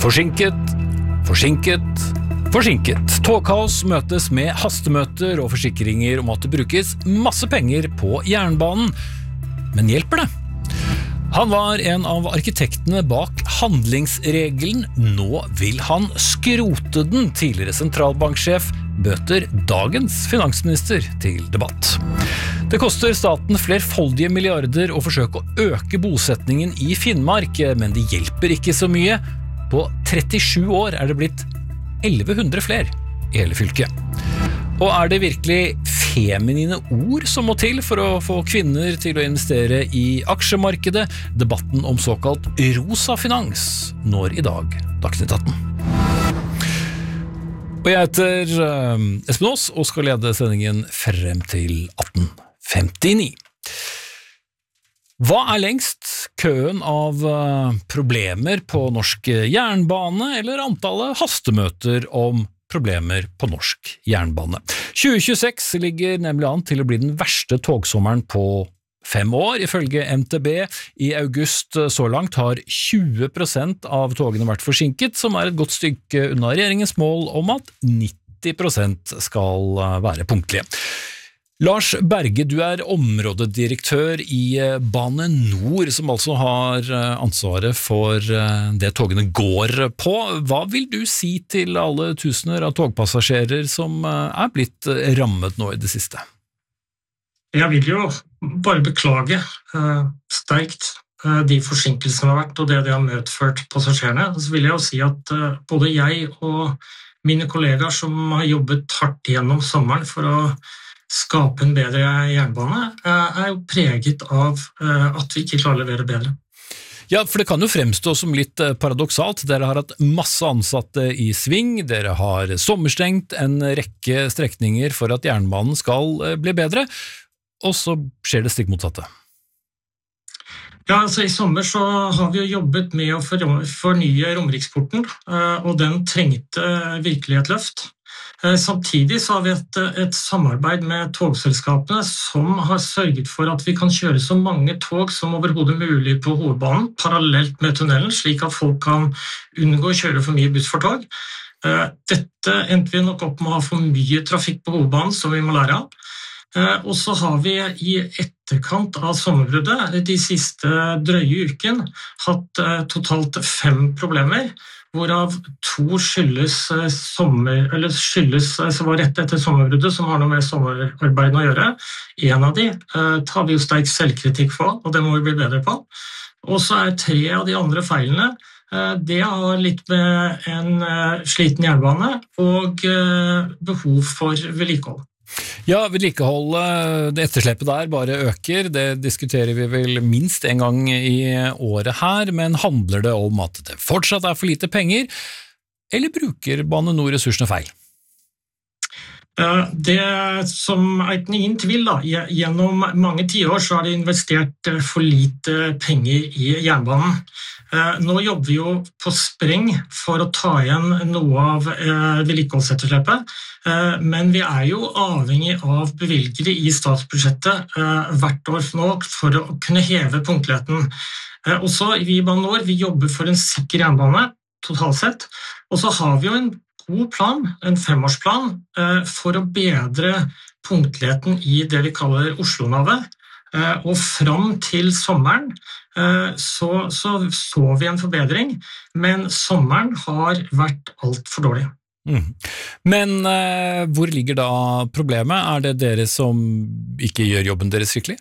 Forsinket. Togkaos møtes med hastemøter og forsikringer om at det brukes masse penger på jernbanen. Men hjelper det? Han var en av arkitektene bak handlingsregelen. Nå vil han skrote den. Tidligere sentralbanksjef bøter dagens finansminister til debatt. Det koster staten flerfoldige milliarder å forsøke å øke bosetningen i Finnmark, men det hjelper ikke så mye. På 37 år er det blitt 1100 flere i hele fylket. Og er det virkelig feminine ord som må til for å få kvinner til å investere i aksjemarkedet? Debatten om såkalt rosa finans når i dag Dagsnytt 18. Og jeg heter Espen Aas og skal lede sendingen frem til 18:59. Hva er lengst? Køen av problemer på norsk jernbane eller antallet hastemøter om problemer på norsk jernbane? 2026 ligger nemlig an til å bli den verste togsommeren på 5 år. Ifølge MTB i august så langt har 20% av togene vært forsinket, som er et godt stykke unna regjeringens mål om at 90% skal være punktlige. Lars Berge, du er områdedirektør i Bane Nor, som altså har ansvaret for det togene går på. Hva vil du si til alle tusener av togpassasjerer som er blitt rammet nå i det siste? Jeg vil jo bare beklage sterkt de forsinkelsene som har vært, og det har medført passasjerene. Så vil jeg jo si at både jeg og mine kollegaer som har jobbet hardt gjennom sommeren for å skape en bedre jernbane, er jo preget av at vi ikke klarer å levere bedre. Ja, for det kan jo fremstå som litt paradoksalt. Dere har hatt masse ansatte i sving, dere har sommerstengt en rekke strekninger for at jernbanen skal bli bedre, og så skjer det stikk motsatte. Ja, altså I sommer så har vi jo jobbet med å fornye Romeriksporten, og den trengte virkelig et løft. Samtidig så har vi et samarbeid med togselskapene som har sørget for at vi kan kjøre så mange tog som overhodet mulig på hovedbanen, parallelt med tunnelen, slik at folk kan unngå å kjøre for mye buss for tog. Dette endte vi nok opp med å ha for mye trafikk på hovedbanen, som vi må lære av. Og så har vi i etterkant av sommerbruddet de siste drøye uken hatt totalt 5 problemer, hvorav 2 skyldes var rett etter sommerbruddet, som har noe med sommerarbeidene å gjøre. En av de tar vi jo sterk selvkritikk på, og det må vi bli bedre på. Og så 3 av de andre feilene, det har litt med en sliten jernbane og behov for vedlikehold. Ja, vedlikeholdet, det etterslepet der bare øker, det diskuterer vi vel minst en gang i året her, men handler det om at det fortsatt er for lite penger, eller bruker Bane Nor ressursene feil? Det som ingen tvil da, gjennom mange tiår så har de investert for lite penger i jernbanen. Nå jobber vi jo på spreng for å ta igjen noe av vedlikeholdsetterslepet, men vi er jo avhengig av bevilgere i statsbudsjettet hvert år nå for å kunne heve punktligheten. Også vi i Bane Nor, vi jobber for en sikker jernbane totalt sett, og så har vi jo en god plan, en 5-årsplan, for å bedre punktligheten i det vi kaller Oslo-navet. Og frem til sommeren så vi en forbedring, men sommeren har vært alt for dårlig. Men hvor ligger da problemet? Er det dere som ikke gjør jobben deres skikkelig?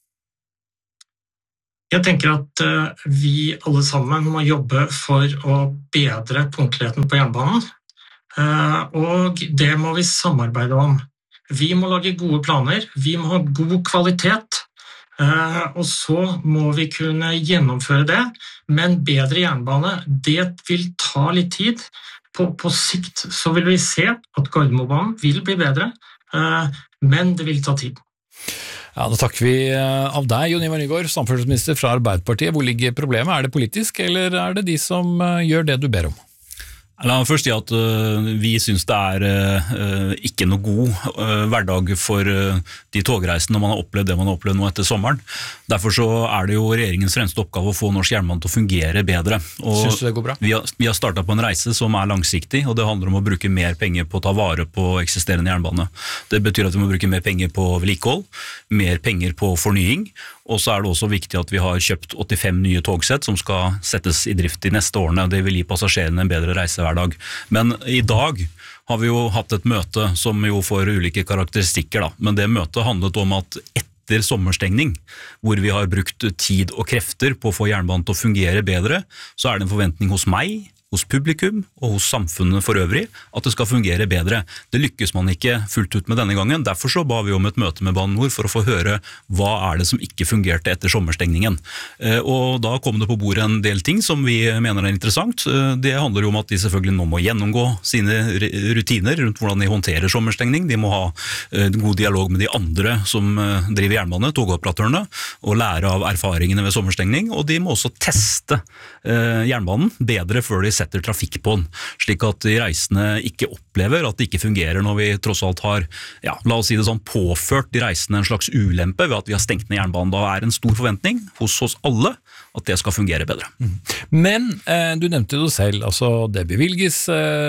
Jeg tenker at vi alle sammen må jobbe for å bedre punktligheten på jernbanen, og det må vi samarbeide om. Vi må lage gode planer, vi må ha god kvalitet, og så må vi kunne gjennomføre det, men bedre jernbane, det vil ta litt tid. På sikt så vil vi se at Gardermobanen vil bli bedre, men det vil ta tid. Ja, da takker vi av deg, Jon Ivar Nygård, samferdselsminister fra Arbeiderpartiet. Hvor ligger problemet? Er det politisk, eller er det de som gjør det du ber om? La meg først si at vi synes det ikke noe god hverdag for de togreisene når man har opplevd det man har opplevd nå etter sommeren. Derfor så det jo regjeringens fremste oppgave å få norsk jernbane til å fungere bedre. Og synes du det går bra? Vi har startet på en reise som langsiktig, og det handler om å bruke mer penger på å ta vare på eksisterende jernbane. Det betyr at vi må bruke mer penger på vedlikehold, mer penger på fornying, og så det også viktig at vi har kjøpt 85 nye togsett som skal settes i drift de neste årene. Det vil gi passasjerene en bedre reise hver dag. Men i dag har vi jo hatt et møte som jo får ulike karakteristikker, da. Men det møtet handlet om at etter sommerstengning, hvor vi har brukt tid og krefter på å få jernbanen til å fungere bedre, så det en forventning hos meg, hos publikum og hos samfunnet for øvrig, at det skal fungere bedre. Det lykkes man ikke fullt ut med denne gangen. Derfor så ba vi om et møte med Bane NOR for å få høre hva det som ikke fungerte etter sommerstengningen. Og da kom det på bordet en del ting som vi mener interessant. Det handler jo om at de selvfølgelig nå må gjennomgå sine rutiner rundt hvordan de håndterer sommerstengning. De må ha god dialog med de andre som driver jernbane, togoperatørene, og lære av erfaringene ved sommerstengning. Og de må også teste jernbanen bedre før de setter trafikk på den, slik at de reisende ikke opplever at det ikke fungerer når vi tross alt har, la oss si det sånn, påført de reisende en slags ulempe ved at vi har stengt ned jernbanen. Da en stor forventning hos oss alle at det skal fungere bedre. Men du nevnte det selv, altså det bevilges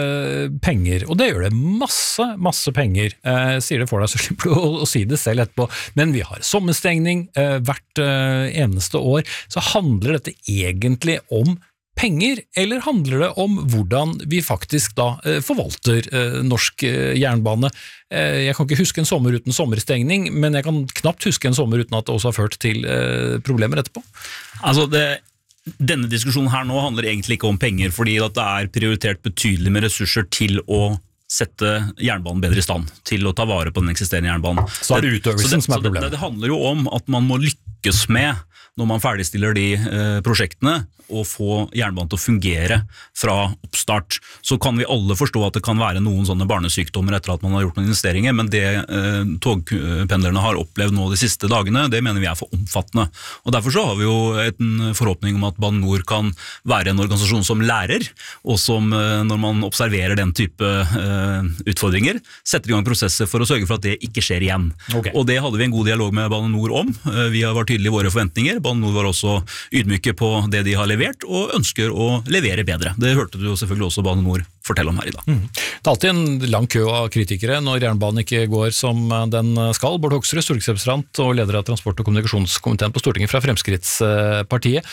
penger, og det gjør det masse penger. Sier det for deg, så slipper du å si det selv etterpå. Men vi har sommerstengning hvert eneste år, så handler dette egentlig om penger, eller handler det om hvordan vi faktisk da forvalter norsk jernbane? Jeg kan ikke huske en sommer uten sommerstengning, men jeg kan knapt huske en sommer uten at det også har ført til problemer etterpå. Altså denne diskusjonen her nå handler egentlig ikke om penger, fordi at det prioritert betydelig med ressurser til å sette jernbanen bedre i stand, til å ta vare på den eksisterende jernbanen. Så det utøvelsen som problemet. Det handler jo om at man må lykkes med, når man ferdigstiller de prosjektene, og få jernbanen til å fungere fra oppstart. Så kan vi alle forstå at det kan være noen sånne barnesykdommer etter at man har gjort noen investeringer, men det togpendlerne har opplevd nå de siste dagene, det mener vi for omfattende. Og derfor så har vi jo en forhåpning om at Bane NOR kan være en organisasjon som lærer, og som når man observerer den type utfordringer, setter i gang prosesser for å sørge for at det ikke skjer igjen. Okay. Og det hadde vi en god dialog med Bane NOR om. Vi har vært tydelige i våre forventninger. Bane NOR var også ydmyke på det de har levert, og ønsker å levere bedre. Det hørte du jo selvfølgelig også Bane NOR fortelle om her i dag. Det alltid en lang kø av kritikere når jernbanen ikke går som den skal. Bård Hoksrud, stortingsrepresentant og leder av transport- og kommunikasjonskomiteen på Stortinget fra Fremskrittspartiet.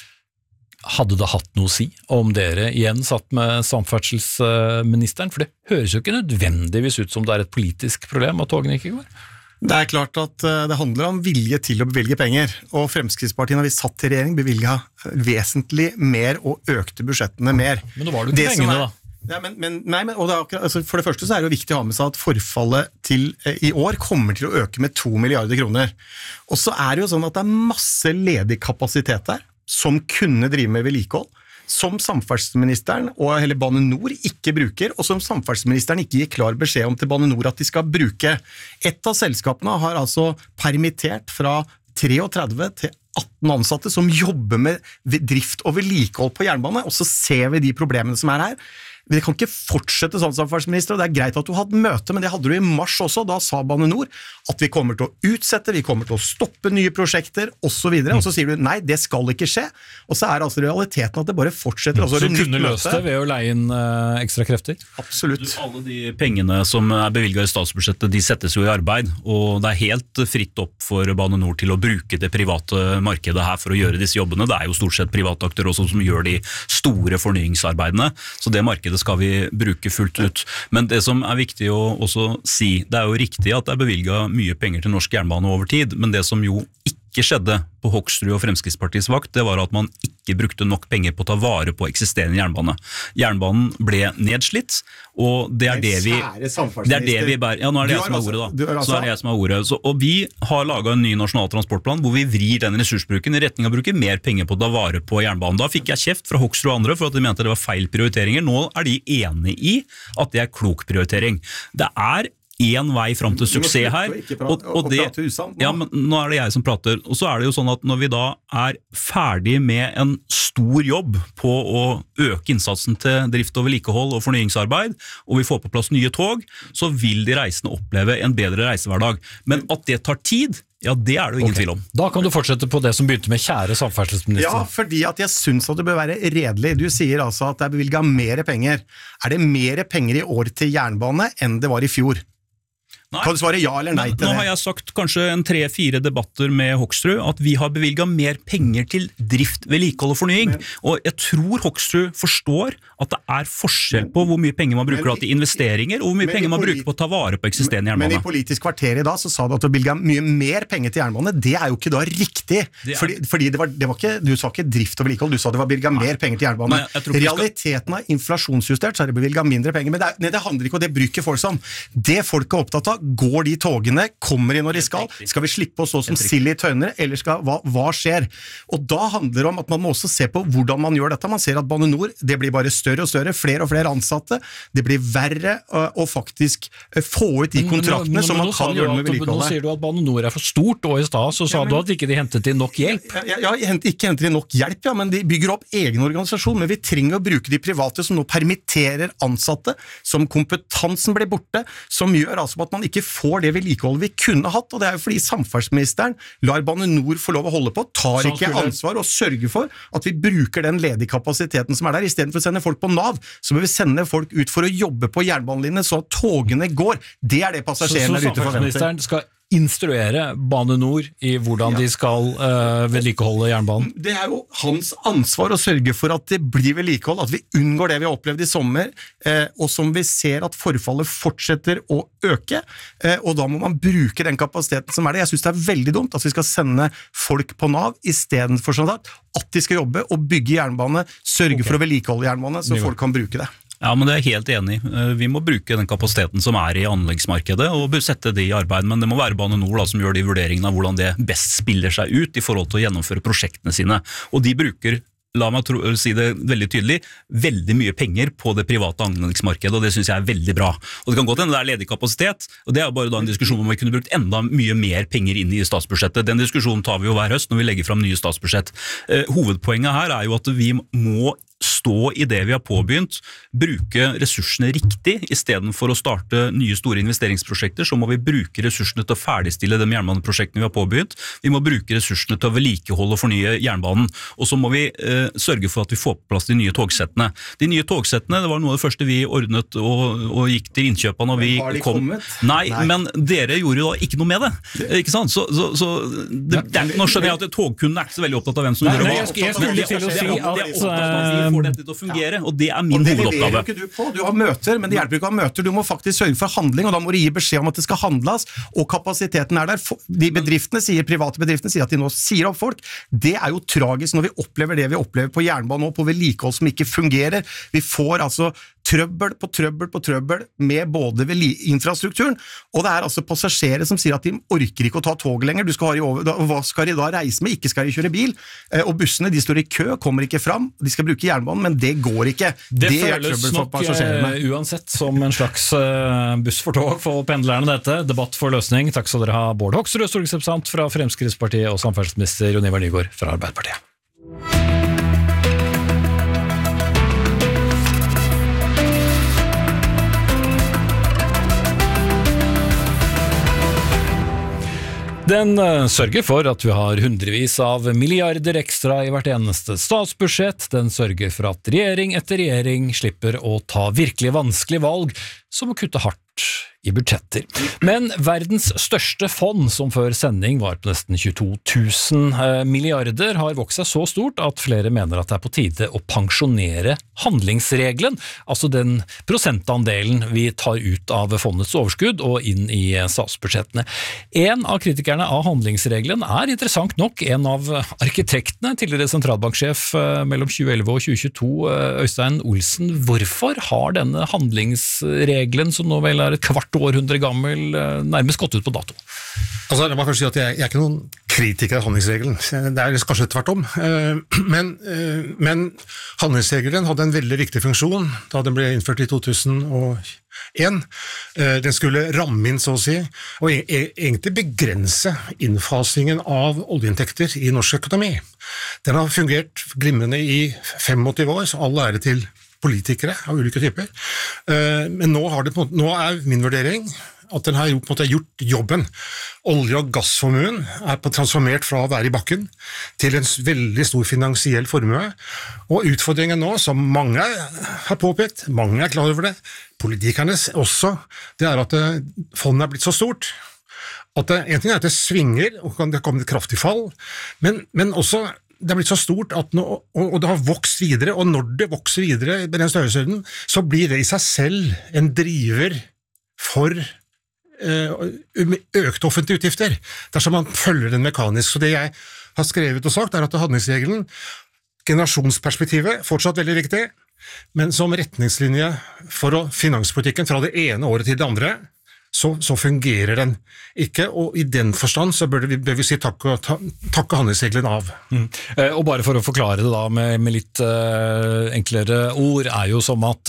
Hadde det hatt noe å si om dere igjen satt med samferdselsministeren? For det høres jo ikke nødvendigvis ut som det et politisk problem at togene ikke går. Det klart at det handler om vilje til å bevilge penger, og Fremskrittspartiet når vi satt i regjering bevilget vesentlig mer og økte budsjettene mer. Men nå var det jo ikke pengene da. Ja, for det første så det jo viktig å ha med seg at forfallet til i år kommer til å øke med 2 milliarder kroner. Og så det jo sånn at det masse ledig kapasitet der, som kunne drive med vedlikehold, som samferdselsministeren og hele Bane NOR ikke bruker, og som samferdselsministeren ikke gir klar beskjed om til Bane NOR at de skal bruke. Et av selskapene har altså permittert fra 33 til 18 ansatte som jobber med drift og vedlikehold på jernbane, og så ser vi de problemene som her. Vi kan ikke fortsette sånn, samferdselsminister, og det greit at du hadde møte, men det hadde du i mars også, da sa Bane NOR at vi kommer til å utsette, vi kommer til å stoppe nye prosjekter, og så videre, og så sier du, nei, det skal ikke skje, og så det altså realiteten at det bare fortsetter. Så du kunne løst det ved å leie inn ekstra krefter? Absolutt. Alle de pengene som bevilget i statsbudsjettet, de settes jo i arbeid, og det helt fritt opp for Bane NOR til å bruke det private markedet her for å gjøre disse jobbene. Det jo stort sett private aktører også som gjør de store fornyingsarbeidene, så det markedet skal vi bruke fullt ut. Men det som viktig å også si, det jo riktig at det bevilget mye penger til norsk jernbane over tid, men det som jo ikke skjedde på Hoksrud og Fremskrittspartiets vakt, det var at man ikke brukte nok penger på å ta vare på eksisterende jernbane. Jernbanen ble nedslitt, og det det vi bærer. Ja, nå det jeg som har ordet da. Så det jeg som har ordet. Og vi har laget en ny nasjonal transportplan hvor vi vrir den ressursbruken i retning av å bruke mer penger på å ta vare på jernbanen. Da fikk jeg kjeft fra Hoksrud og andre for at de mente det var feil prioriteringer. Nå de enige i at det klok prioritering. Det en vei fram til suksess her, og det, ja, men nå det jeg som prater, og så det jo sånn at når vi da ferdig med en stor jobb på å øke innsatsen til drift og vedlikehold og fornyingsarbeid, og vi får på plass nye tog, så vil de reisende oppleve en bedre reisehverdag. Men at det tar tid, ja, det det jo ingen tvil om. Da kan du fortsette på det som begynte med kjære samferdselsminister. Ja, fordi at jeg synes at det bør være redelig. Du sier altså at det bevilget mer penger. Det mer penger i år til jernbane enn det var i fjor? Nei. Kan du svare ja eller nei til det? Nå har jeg sagt kanskje 3-4 debatter med Hoksrud at vi har bevilget mer penger til drift, vedlikehold og fornying, og jeg tror Hoksrud forstår at det forskjell på hvor mye penger man bruker til investeringer og hvor mye penger man bruker på å ta vare på eksisterende jernbane. Men i Politisk kvarter i dag så sa du at du bevilget mye mer penger til jernbane. Det jo ikke da riktig, fordi det var ikke, du sa ikke drift og vedlikehold, du sa det var bevilget mer penger til jernbane. Realiteten inflasjonsjustert, så det bevilget mindre penger, men det handler ikke, og det bruker folk som. Det folk opptatt av, går de togene, kommer de når de skal vi slippe å stå som sild i tønner, eller hva skjer? Og da handler det om at man må også se på hvordan man gjør dette. Man ser at Bane Nor, det blir bare større og større, flere og flere ansatte, det blir verre å faktisk få ut de kontraktene som man kan gjøre med vedlikeholdet. Nå sier du at Bane Nor for stort, og i sted så sa du at ikke de hentet inn nok hjelp. Ja, ikke hentet inn nok hjelp, ja, men de bygger opp egen organisasjon, men vi trenger å bruke de private som nå permitterer ansatte, som kompetansen blir borte, som gjør altså at man ikke får det vedlikeholdet vi kunne hatt, og det jo fordi samferdselsministeren lar Bane Nor få lov å holde på, tar ikke ansvar og sørger for at vi bruker den ledige kapasiteten som der. I stedet for å sende folk på NAV, så må vi sende folk ut for å jobbe på jernbanelinjene, så at togene går. Det det passasjerene der ute forventer. Så samferdselsministeren skal instruere Bane Nor i hvordan de skal vedlikeholde jernbanen? Det jo hans ansvar å sørge for at det blir vedlikehold, at vi unngår det vi har opplevd i sommer, og som vi ser at forfallet fortsetter å øke, og da må man bruke den kapasiteten som det. Jeg synes det veldig dumt at vi skal sende folk på NAV i stedet for sånn at de skal jobbe og bygge jernbane, sørge for å vedlikeholde jernbane, så folk kan bruke det. Ja, men det jeg helt enig i. Vi må bruke den kapasiteten som i anleggsmarkedet og sette det i arbeid, men det må være Bane Nor som gjør de vurderingene av hvordan det best spiller seg ut i forhold til å gjennomføre prosjektene sine. Og de bruker, la meg si det veldig tydelig, veldig mye penger på det private anleggsmarkedet, og det synes jeg veldig bra. Og det kan godt hende det ledig kapasitet, og det bare da en diskusjon om vi kunne brukt enda mye mer penger inn i statsbudsjettet. Den diskusjonen tar vi jo hver høst når vi legger fram nye statsbudsjett. Hovedpoenget her jo at vi må stå i det vi har påbegynt, bruke ressursene riktig, i stedet for å starte nye store investeringsprosjekter, så må vi bruke ressursene til å ferdigstille de jernbaneprosjektene vi har påbegynt. Vi må bruke ressursene til å vedlikeholde og fornye jernbanen, og så må vi sørge for at vi får på plass de nye togsettene. De nye togsettene, det var noe av det første vi ordnet og gikk til innkjøpene når vi kom. Nei, men dere gjorde jo da ikke noe med det, ikke sant? Så nå skjønner jeg at togkunden ikke så veldig opptatt av hvem som gjør det. Jeg skulle til å si at får dette til å fungere, og det min hovedoppgave. Du har møter, men det hjelper ikke å ha møter. Du må faktisk sørge for handling, og da må du gi beskjed om at det skal handles, og kapasiteten der. De private bedriftene sier at de nå sier opp folk. Det jo tragisk når vi opplever det vi opplever på jernbanen og på vedlikehold som ikke fungerer. Vi får altså trøbbel på trøbbel med både infrastrukturen, og det altså passasjerer som sier at de orker ikke å ta tog lenger. Hva skal de da reise med? Ikke skal de kjøre bil, og bussene de står i kø, kommer ikke fram, de skal bruke jernbanen, men det går ikke. Det føles nok uansett som en slags buss for tog for pendlerne dette. Debatt for løsning. Takk skal dere ha, Bård Hoksrud, stortingsrepresentant fra Fremskrittspartiet, og samferdselsminister Jon Ivar Nygård fra Arbeiderpartiet. Den sørger for at vi har hundrevis av milliarder ekstra i hvert eneste statsbudsjett. Den sørger for at regjering etter regjering slipper å ta virkelig vanskelige valg, som å kutte hardt i budsjetter. Men verdens største fond, som før sending var på nesten 22 000 milliarder, har vokst seg så stort at flere mener at det på tide å pensjonere handlingsregelen, altså den prosentandelen vi tar ut av fondets overskudd og inn i statsbudsjettene. En av kritikerne av handlingsregelen interessant nok en av arkitektene, tidligere sentralbanksjef mellom 2011 og 2022, Øystein Olsen. Hvorfor har denne handlingsregelen, som nå vel et kvart århundre gammel, nærmest gått ut på dato. Altså, jeg må først si at jeg er ikke noen kritiker av handlingsregelen. Det er kanskje tvert om. Men handlingsregelen hadde en veldig viktig funksjon da den ble innført i 2001. Den skulle ramme inn, så å si, og egentlig begrense innfasingen av oljeinntekter i norsk økonomi. Den har fungert glimrende i 85 år, så all ære til politikere av ulike typer. Men nå er min vurdering at den har gjort jobben. Olje- og gassformuen er transformert fra å være i bakken til en veldig stor finansiell formue, og utfordringen nå, som mange har påpekt, mange er klar over det, politikerne også, det er at fondet er blitt så stort, at en ting er at det svinger, og det kommer et kraftig fall, men også det er blitt så stort at og det har vokst videre, og når det vokser videre med den størrelsesorden, så blir det i seg selv en driver for økte offentlige utgifter, dersom man følger den mekanisk. Så det jeg har skrevet og sagt er at handlingsregelen, generasjonsperspektivet, fortsatt veldig viktig, men som retningslinje for finanspolitikken fra det ene året til det andre, så fungerer den ikke, og i den forstand så bør vi si takke handlingsregelen av. Og bare for å forklare det da med litt enklere ord, er jo som at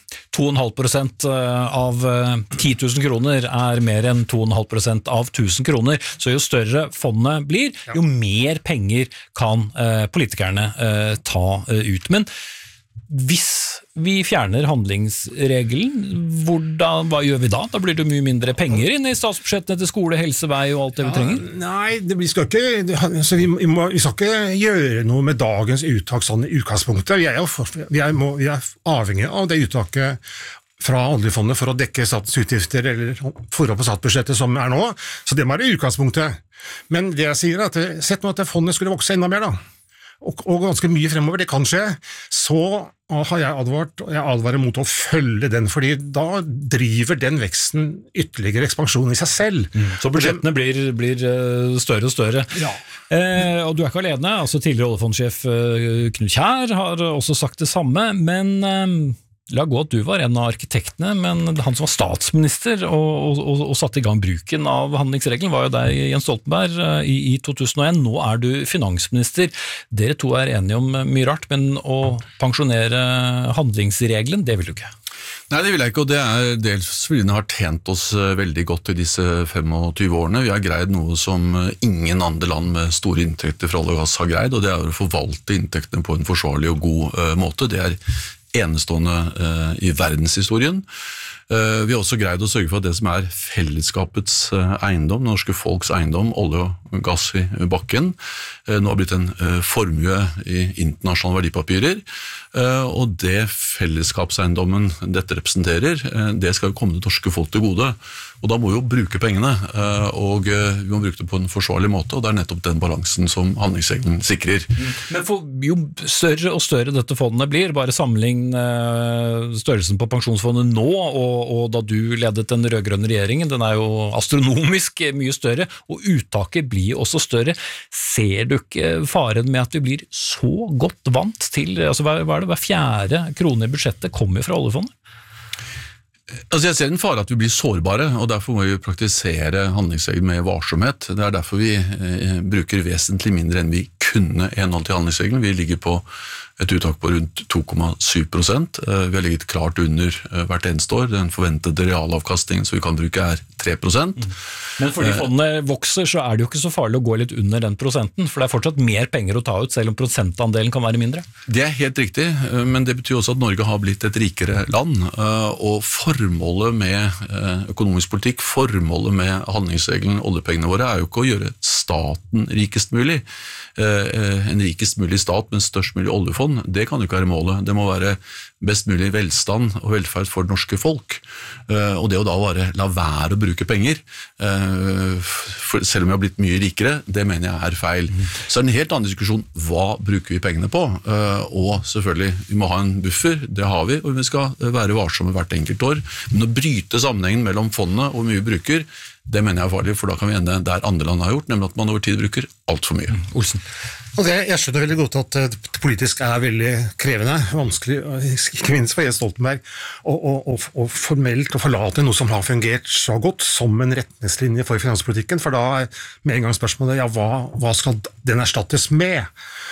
2,5% av 10 000 kroner er mer enn 2,5% av 1000 kroner, så jo større fondet blir, jo mer penger kan politikerne ta ut. Men hvis vi fjerner handlingsregelen, hva gjør vi da? Da blir det mye mindre penger inn i statsbudsjettene til skole, helse, vei og alt det vi trenger. Nei, vi skal ikke gjøre noe med dagens uttak sånn i utgangspunktet. Vi er avhengig av det uttaket fra oljefondet for å dekke statens utgifter eller forhold på statsbudsjettet som er nå, så det må være utgangspunktet. Men det jeg sier er at sett nå at fondet skulle vokse enda mer da, og ganske mye fremover, det kan skje, så har jeg advarer mot å følge den, fordi da driver den veksten ytterligere ekspansjon i seg selv. Så budsjettene blir større og større. Ja. Og du er ikke alene, altså tidligere oljefondsjef Knut Kjær har også sagt det samme, men la gå at du var en av arkitektene, men han som var statsminister og satte i gang bruken av handlingsregelen var jo deg, Jens Stoltenberg, i 2001. Nå er du finansminister. Dere to er enige om mye rart, men å pensjonere handlingsregelen, det vil du ikke. Nei, det vil jeg ikke, og det er dels fordi den har tjent oss veldig godt i disse 25 årene. Vi har greid noe som ingen andre land med store inntekter fra olje og gass har greid, og det er å forvalte inntektene på en forsvarlig og god måte. Det er enestående i verdenshistorien. Vi har også greid å sørge for at det som er fellesskapets eiendom, norske folks eiendom, olje og gass i bakken, nå har blitt en formue i internasjonale verdipapirer, og det fellesskapseiendommen dette representerer, det skal jo komme det norske folk til gode. Og da må vi jo bruke pengene, og vi må bruke det på en forsvarlig måte, og det er nettopp den balansen som handlingsregelen sikrer. Men jo større og større dette fondet blir, bare sammenlign størrelsen på pensjonsfondet nå, og da du ledet den rødgrønne regjeringen, den er jo astronomisk mye større, og uttaket blir også større. Ser du ikke faren med at vi blir så godt vant til, altså hva er det, hver fjerde krone i budsjettet kommer fra oljefondet? Altså jeg ser en fare at vi blir sårbare, og derfor må vi praktisere handlingsregelen med varsomhet. Det er derfor vi bruker vesentlig mindre enn vi kunne i henhold til handlingsregelen. Vi ligger på et uttak på rundt 2,7%. Vi har ligget klart under hvert eneste år. Den forventede realavkastningen som vi kan bruke er 3%. Men fordi fondet vokser, så er det jo ikke så farlig å gå litt under den prosenten, for det er fortsatt mer penger å ta ut, selv om prosentandelen kan være mindre. Det er helt riktig, men det betyr også at Norge har blitt et rikere land, og formålet med økonomisk politikk, formålet med handlingsregelen, oljepengene våre, er jo ikke å gjøre staten rikest mulig. En rikest mulig stat med størst mulig oljefond, det kan jo ikke være målet. Det må være best mulig velstand og velferd for det norske folk. Og det å da bare la være å bruke penger, selv om vi har blitt mye rikere, det mener jeg er feil. Så er det en helt annen diskusjon, hva bruker vi pengene på? Og selvfølgelig, vi må ha en buffer, det har vi, og vi skal være varsomme hvert enkelt år. Men å bryte sammenhengen mellom fondet og hvor mye vi bruker, Det mener jeg er farlig, for da kan vi ende der andre land har gjort, nemlig at man over tid bruker alt for mye. Olsen. Jeg skjønner veldig godt at det politisk veldig krevende, vanskelig, ikke minst for Jens Stoltenberg, og formelt å forlate noe som har fungert så godt som en retningslinje for finanspolitikken, for da med en gang spørsmålet, hva skal den erstattes med?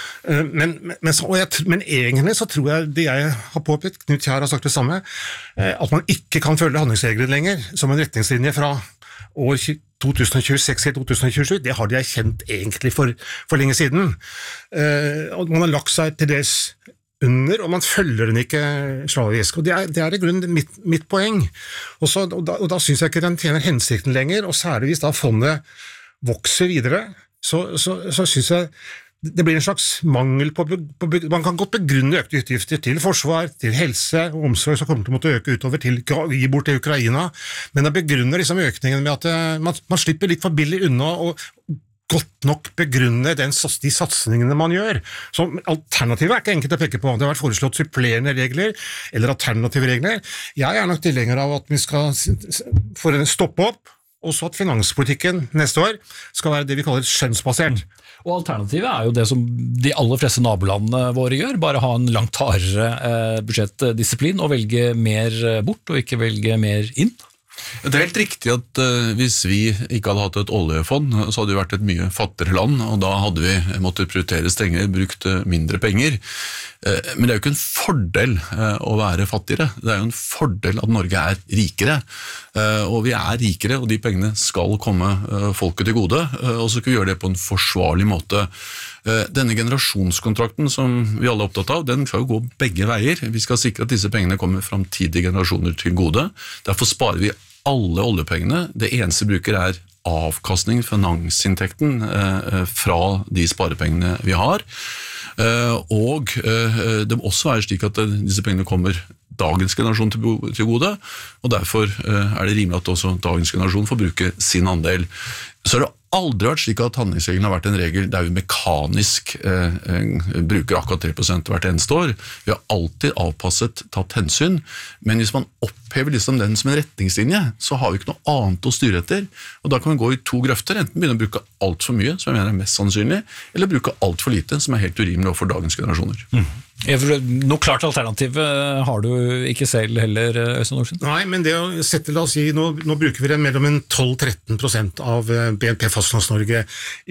Men egentlig så tror jeg det jeg har påpekt, Knut Kjær har sagt det samme, at man ikke kan følge handlingsregler lenger som en retningslinje fra år 2026 til 2027, det har de erkjent egentlig for lenge siden. Og man har lagt seg til dels under, og man følger den ikke slavisk. Og det er i grunnen mitt poeng. Og da synes jeg ikke den tjener hensikten lenger, og særlig hvis da fondet vokser videre, så synes jeg det blir en slags mangel på man kan godt begrunne økte utgifter til forsvar, til helse og omsorg som kommer til å måtte øke utover til å gi bort til Ukraina, men jeg begrunner liksom økningen med at man slipper litt for billig unna og godt nok begrunne de satsningene man gjør. Så alternativet ikke enkelt å peke på. Det har vært foreslått supplerende regler eller alternative regler. Jeg nok tilhenger av at vi skal stoppe opp, og så at finanspolitikken neste år skal være det vi kaller skjønnsbasert. Og alternativet jo det som de aller fleste nabolandene våre gjør, bare ha en langt hardere budsjettdisiplin og velge mer bort og ikke velge mer inn. Det helt riktig at hvis vi ikke hadde hatt et oljefond, så hadde vi vært et mye fattigere land, og da hadde vi måttet prioritere strengere, brukt mindre penger. Men det jo ikke en fordel å være fattigere, det jo en fordel at Norge rikere, og vi rikere, og de pengene skal komme folket til gode, og så skal vi gjøre det på en forsvarlig måte. Denne generasjonskontrakten som vi alle opptatt av, den skal jo gå begge veier. Vi skal sikre at disse pengene kommer fremtidige generasjoner til gode. Derfor sparer vi alle oljepengene. Det eneste vi bruker avkastning, finansinntekten fra de sparepengene vi har. Og det må også være slik at disse pengene kommer dagens generasjon til gode, og derfor det rimelig at også dagens generasjon får bruke sin andel. Så det aldri vært slik at handlingsregelen har vært en regel der vi mekanisk bruker akkurat 3% hvert eneste år. Vi har alltid avpasset, tatt hensyn, men hvis man opphever liksom den som en retningslinje, så har vi ikke noe annet å styre etter, og da kan vi gå i to grøfter, enten begynne å bruke alt for mye, som jeg mener mest sannsynlig, eller bruke alt for lite, som helt urimelig overfor dagens generasjoner. Noe klart alternativ har du ikke selv heller, Øystein Olsen? Nei, men det å sette, la oss si, nå bruker vi mellom 12-13% av BNP Fastlands-Norge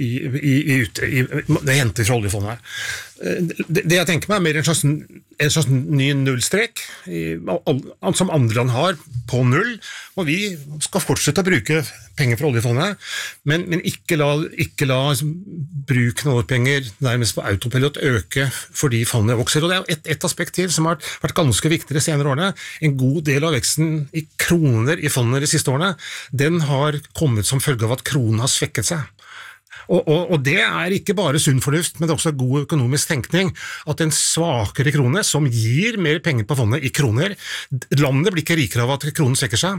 det henter fra oljefondet her. Det jeg tenker meg mer en slags ny nullstrek som andre land har på null, og vi skal fortsette å bruke penger fra oljefondet, men ikke la bruken av penger nærmest på autopilot øke fordi fondet vokser. Og det et aspekt til som har vært ganske viktig de senere årene. En god del av veksten i kroner i fondet de siste årene, den har kommet som følge av at kronen har svekket seg. Og det ikke bare sunn fornuft, men det også god økonomisk tenkning, at en svakere krone som gir mer penger på fondet i kroner, landet blir ikke rikere av at kronen svekker seg.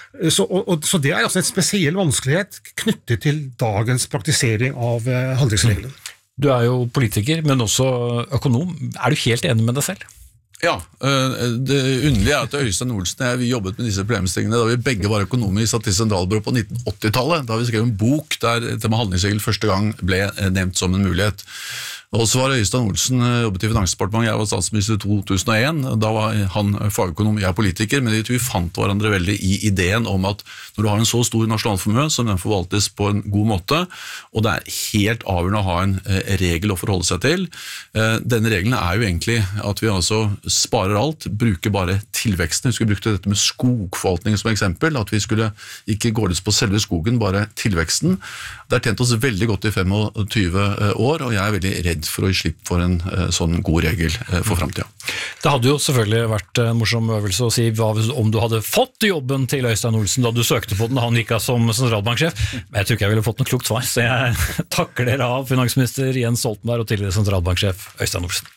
Så det altså en spesiell vanskelighet knyttet til dagens praktisering av handlingsregelen. Du jo politiker, men også økonom. Du helt enig med deg selv? Ja, det underlige at Øystein Olsen og jeg jobbet med disse problemstillingene da vi begge var økonomer i Statistisk sentralbyrå på 1980-tallet, da vi skrev en bok der dette med handlingsregel første gang ble nevnt som en mulighet. Og så var Øystein Olsen jobbet i Finansdepartementet, jeg var statsminister i 2001, da var han fagøkonom, jeg politiker, men vi fant hverandre veldig i ideen om at når du har en så stor nasjonalformue, som den forvaltes på en god måte, og det helt avgjørende å ha en regel å forholde seg til. Denne regelen jo egentlig at vi altså sparer alt, bruker bare tilveksten. Vi skulle brukt dette med skogforvaltning som eksempel, at vi skulle ikke gå løs på selve skogen, bare tilveksten. Det har tjent oss veldig godt i 25 år, og jeg veldig redd for å gi slipp for en sånn god regel for fremtiden. Det hadde jo selvfølgelig vært en morsom øvelse å si om du hadde fått jobben til Øystein Olsen da du søkte på den, da han gikk av som sentralbanksjef, men jeg tror ikke jeg ville fått noe klokt svar, så jeg takker dere av finansminister Jens Stoltenberg og tidligere sentralbanksjef Øystein Olsen.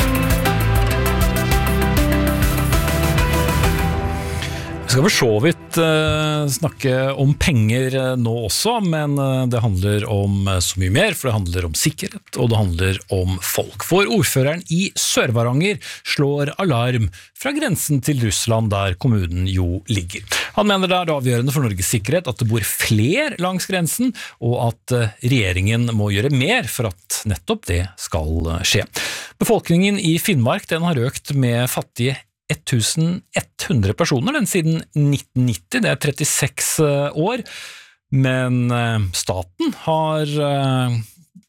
Vi skal for så vidt snakke om penger nå også, men det handler om så mye mer, for det handler om sikkerhet, og det handler om folk. For ordføreren i Sør-Varanger slår alarm fra grensen til Russland, der kommunen jo ligger. Han mener det avgjørende for Norges sikkerhet at det bor flere langs grensen, og at regjeringen må gjøre mer for at nettopp det skal skje. Befolkningen i Finnmark den har økt med fattige 1100 personer den siden 1990, det 36 år, men staten har